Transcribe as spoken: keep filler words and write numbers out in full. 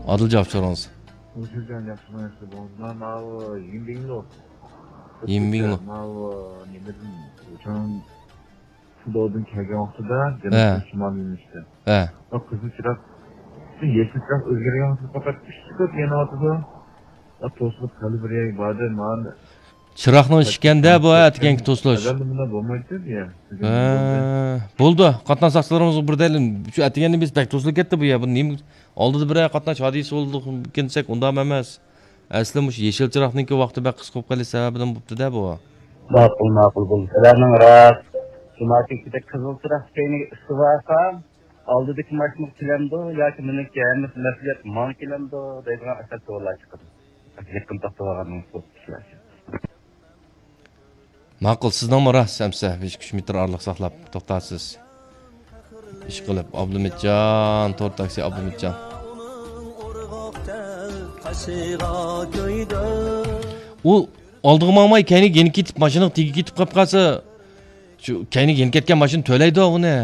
Adılcap çoğunuz. Uçurcan yapışmayası bozman mavi yirmi bin lira. yirmi bin lira. Mavi nemedim uçan doğdun kelgen vaxtıda He. cennetin şimalıymıştı. He. O kızıl çırak, yeşil çırak özgürgen vaxtı fakat üç çıkıp yana atıda. O tosluq kalı buraya ibadet mağın. Çıraqның ішкенде bu әткен тослыш. Azaldı buna bombaydı ya. Buldu. Qatnan saqçılarımız buradayım. Şu әтгенni biz pek toslu ketdi bu ya. Bu neyim? Aldı bir qatnaş hadisi oldu kensek onda emas. Asli muş yeşil çıraqnınki vaqti bak qisqib qalish sababidan bo'pti da bu. Ma'qul, ma'qul bo'ldi. Sizlarning rost. Sumartikda qizil chiroq seni istivarsa, oldidagi mashina kelamdi yoki meniki hammasi mas'uliyat man kelamdi deydigan asal savollar chiqadi. Yaqin to'xtaganimiz bo'lib. Ma'qul, sizning rost samsa besh uch metr orliq saqlab to'xtasiz. Ish qilib Abdumitjon, to'rt taksi Abdumitjon. U oldiga maqmay kayni yeni ketib, mashina tegi ketib qolib qolsa, shu kayni yeni ketgan mashina to'laydi uni.